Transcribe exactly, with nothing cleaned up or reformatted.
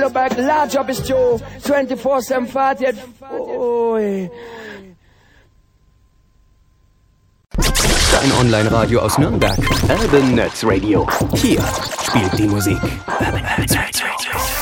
Back, large up his Joe, twenty-four seven forty. Oi. Dein Online-Radio aus Nürnberg. Urban Nerds Radio. Hier spielt die Musik. Urban Nerds Radio.